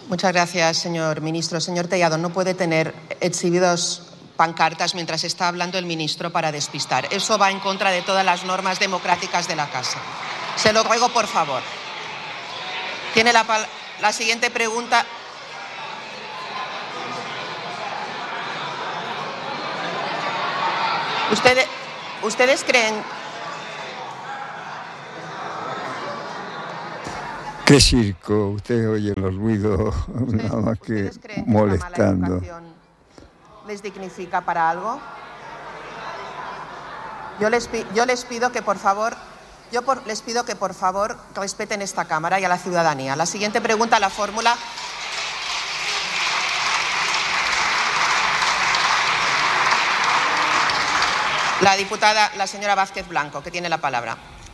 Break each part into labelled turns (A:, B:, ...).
A: Muchas gracias, señor ministro. Señor Tellado, no puede tener exhibidos pancartas mientras está hablando el ministro para despistar. Eso va en contra de todas las normas democráticas de la Casa. Se lo ruego, por favor. Tiene la siguiente pregunta. ¿Ustedes creen?
B: Qué circo, ustedes oyen los ruidos nada más que molestando.
A: ¿Les dignifica para algo? Yo les pido que por favor respeten esta Cámara y a la ciudadanía. La siguiente pregunta la fórmula la diputada, la señora Vázquez Blanco, que tiene la palabra.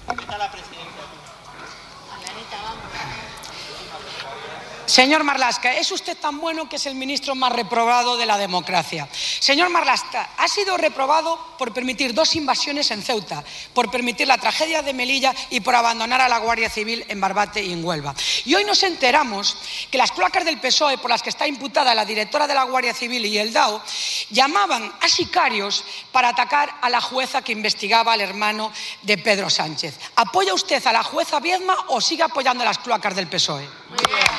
C: Señor Marlaska, es usted tan bueno que es el ministro más reprobado de la democracia. Señor Marlaska, ha sido reprobado por permitir 2 invasiones en Ceuta, por permitir la tragedia de Melilla y por abandonar a la Guardia Civil en Barbate y en Huelva. Y hoy nos enteramos que las cloacas del PSOE, por las que está imputada la directora de la Guardia Civil y el DAO, llamaban a sicarios para atacar a la jueza que investigaba al hermano de Pedro Sánchez. ¿Apoya usted a la jueza Viedma o sigue apoyando las cloacas del PSOE?
A: Muy bien.